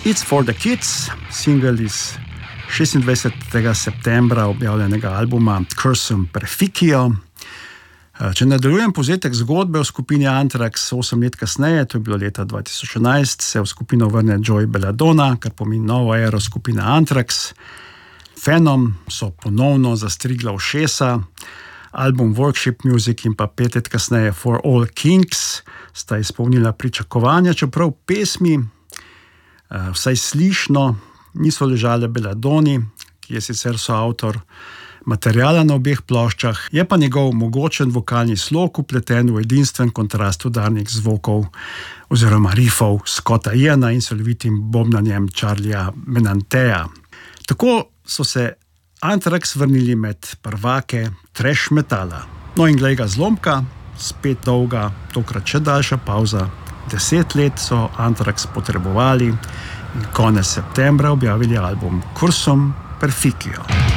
It's for the Kids, single iz 26. septembra objavljenega albuma Cursum Perficio. Če nadaljujem povzetek zgodbe o skupini Anthrax 8 let kasneje, to je bilo leta 2011, se v skupino vrne Joey Belladonna, kar pomeni novo ero skupine Anthrax. Fanom so ponovno zastrigla ušesa. Album Worship Music in pa 5 let kasneje For All Kings sta izpolnila pričakovanja, čeprav pesmi, vsaj slišno, niso ležale Belladoni, ki je sicer soavtor materiala na obeh ploščah, je pa njegov mogočen vokalni slog vpleten v edinstven kontrast udarnih zvokov oziroma riffov Scotta Iana in celovitim bobnanjem Charlieja Menanteja. Tako so se Anthrax vrnili med prvake thrash metala. No in glej ga zlomka, spet dolga, tokrat še daljša pauza. 10 let so Anthrax potrebovali in konec septembra objavili album Cursum Perficio.